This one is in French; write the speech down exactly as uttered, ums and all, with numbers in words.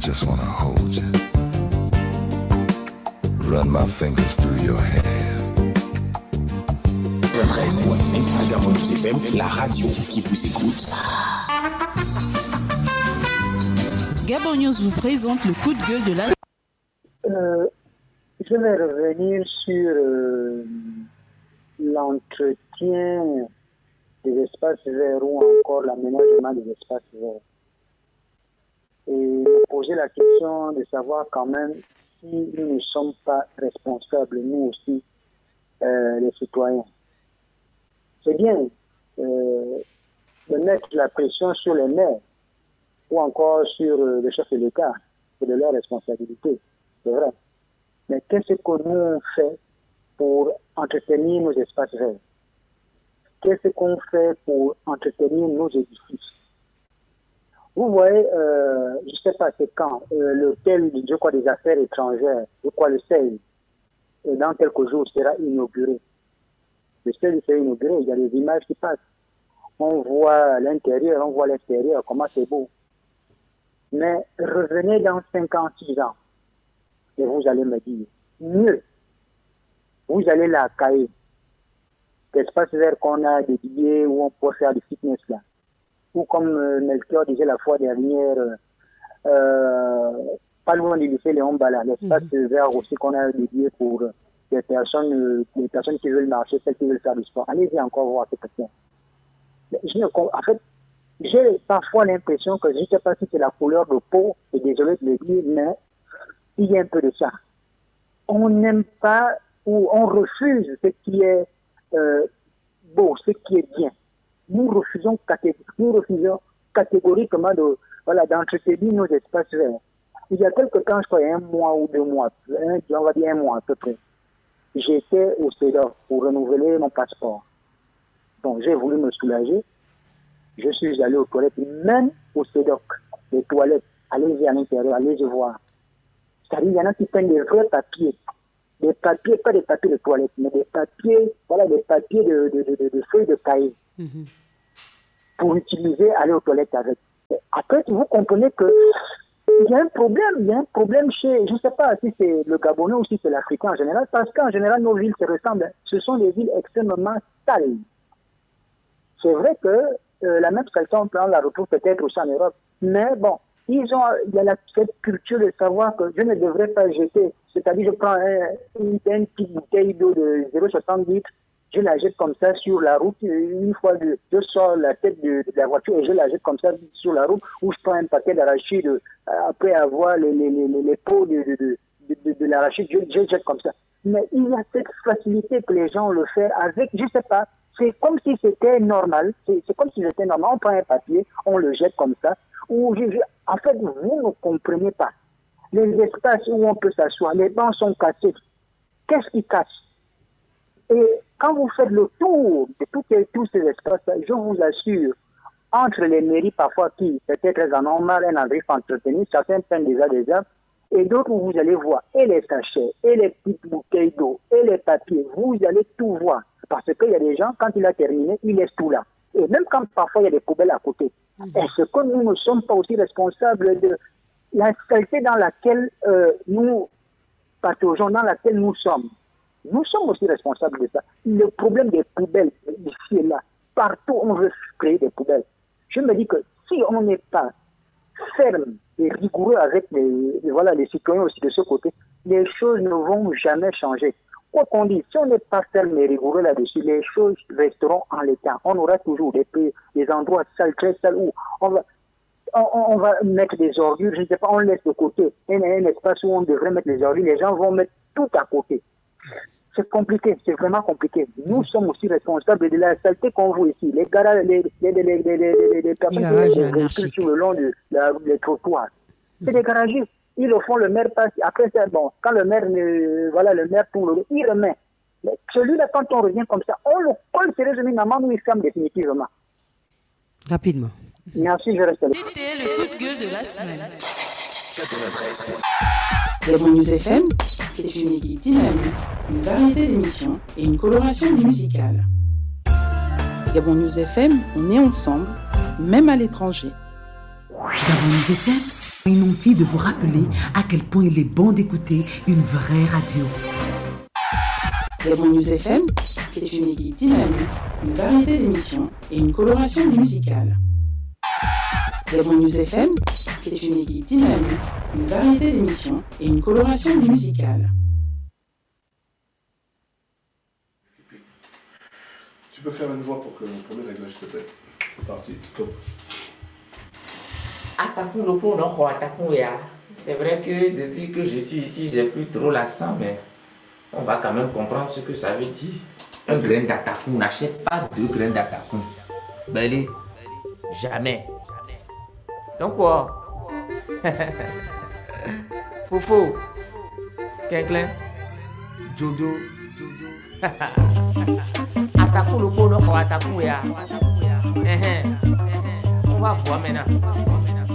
just wanna hold you. Run my fingers through your hair. treize virgule cinq Gabon News F M, la radio qui vous écoute. Gabon News vous présente le coup de gueule de la... Euh, je vais revenir sur euh, l'entretien des espaces verts ou encore l'aménagement des espaces verts. Et poser la question de savoir quand même si nous ne sommes pas responsables, nous aussi, euh, les citoyens. C'est bien euh, de mettre la pression sur les maires ou encore sur euh, le chef de l'État, c'est de leur responsabilité, c'est vrai. Mais qu'est-ce que nous on fait pour entretenir nos espaces verts? Qu'est-ce qu'on fait pour entretenir nos édifices? Vous voyez, euh, je ne sais pas c'est quand, euh, l'hôtel je crois, des affaires étrangères, je crois le seuil, dans quelques jours sera inauguré. Le seuil sera inauguré, il y a des images qui passent. On voit l'intérieur, on voit l'extérieur, comment c'est beau. Mais revenez dans cinquante-six ans, et vous allez me dire, mieux, vous allez la cailler. L'espace vert qu'on a dédié où on peut faire du fitness là. Ou comme euh, Melchior disait la fois dernière, euh, pas loin du lycée Léon Bala, l'espace mm-hmm. vert aussi qu'on a dédié pour euh, les personnes, euh, les personnes qui veulent marcher, celles qui veulent faire du sport. Allez-y encore voir ces questions. Je, en fait, j'ai parfois l'impression que je ne sais pas si c'est la couleur de peau, et désolé de le dire, mais il y a un peu de ça. On n'aime pas ou on refuse ce qui est euh, beau, ce qui est bien. Nous refusons, catég- nous refusons catégoriquement de, voilà, d'entretenir nos espaces verts. Il y a quelque temps, je crois, un mois ou deux mois, un, on va dire un mois à peu près, j'étais au C E D O C pour renouveler mon passeport. Donc, j'ai voulu me soulager. Je suis allé aux toilettes, même au C E D O C, les toilettes, allez-y à l'intérieur, allez-y voir. C'est-à-dire, il y en a qui prennent des vrais papiers. Des papiers, pas des papiers de toilette, mais des papiers, voilà, des papiers de, de, de, de, de feuilles de cahier. Mm-hmm. Pour utiliser, aller aux toilettes avec. Après, vous comprenez que il y a un problème, il y a un problème chez, je ne sais pas si c'est le Gabonais ou si c'est l'Africain en général, parce qu'en général, nos villes se ressemblent. Ce sont des villes extrêmement sales. C'est vrai que euh, la même saleté, on la retrouve peut-être aussi en Europe. Mais bon, ils ont, il y a la, cette culture de savoir que je ne devrais pas jeter. C'est-à-dire, je prends un, une, une petite bouteille d'eau de zéro virgule soixante litres, je la jette comme ça sur la route. Une fois, de, je sors la tête de, de la voiture et je la jette comme ça sur la route, ou je prends un paquet d'arachide euh, après avoir les, les, les, les pots de, de, de, de, de l'arachide, je, je jette comme ça. Mais il y a cette facilité que les gens le font avec, je ne sais pas, c'est comme si c'était normal, c'est, c'est comme si c'était normal. On prend un papier, on le jette comme ça. Ou je, je, en fait, vous ne comprenez pas. Les espaces où on peut s'asseoir, les bancs sont cassés. Qu'est-ce qui casse? Et quand vous faites le tour de tous, tous ces espaces, je vous assure, entre les mairies parfois qui peut-être en ont marre, un endroit entretenu, certains prennent déjà des arbres, et d'autres vous allez voir, et les sachets, et les petites bouteilles d'eau, et les papiers, vous allez tout voir. Parce qu'il y a des gens, quand il a terminé, ils laissent tout là. Et même quand parfois il y a des poubelles à côté. Mmh. Est-ce que nous ne sommes pas aussi responsables de la saleté dans laquelle euh, nous pataugeons, dans laquelle nous sommes? Nous sommes aussi responsables de ça. Le problème des poubelles, ici et là, partout on veut créer des poubelles. Je me dis que si on n'est pas ferme et rigoureux avec les, voilà, les citoyens aussi de ce côté, les choses ne vont jamais changer. Quoi qu'on dise, si on n'est pas ferme et rigoureux là-dessus, les choses resteront en l'état. On aura toujours des, des endroits sales, très sales, où on va, on, on va mettre des ordures, je ne sais pas, on laisse de côté. Il y a un espace où on devrait mettre les ordures, les gens vont mettre tout à côté. C'est compliqué, c'est vraiment compliqué. Nous sommes aussi responsables de la saleté qu'on voit ici. Les garages, les, les, les, les, les, les, les personnes qui véhiculent sur le long de la, les trottoirs. C'est des garagistes. Ils le font, le maire passe. Après, c'est bon. Quand le maire, ne, voilà, le maire tourne le il remet. Mais celui-là, quand on revient comme ça, on le colle sérieusement une amende ou il ferme définitivement. Rapidement. Merci, je reste là. C'était le coup de gueule de la semaine. Gabon News F M, c'est une équipe dynamique, une variété d'émissions et une coloration musicale. Gabon News F M, on est ensemble, même à l'étranger. Gabon News F M une envie de vous rappeler à quel point il est bon d'écouter une vraie radio. Gabon News F M, c'est une équipe dynamique, une variété d'émissions et une coloration musicale. Gabon News F M, c'est une équipe dynamique, une variété d'émissions et une coloration musicale. Tu peux faire une voix pour que mon premier réglage, s'il te plaît. C'est parti, top. Attaquons le pot, non, attaquons ya. C'est vrai que depuis que je suis ici, j'ai plus trop l'accent, mais on va quand même comprendre ce que ça veut dire. Un grain d'attaquant, n'achète pas deux grains d'attaquant. Ben, jamais. Donc quoi? Fofo, Kenklen, Jojo, attaquons le pot, non, attaquons ya. On va voir maintenant.